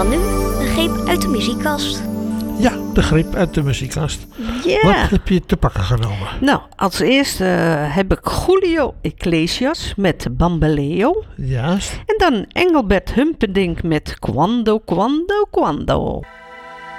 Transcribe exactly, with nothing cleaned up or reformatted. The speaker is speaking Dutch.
Dan nu een greep uit de muziekkast. Ja, de greep uit de muziekkast. Ja. Wat heb je te pakken genomen? Nou, als eerste uh, heb ik Julio Iglesias met Bambaleo. Juist. En dan Engelbert Humperdinck met Quando, Quando, Quando.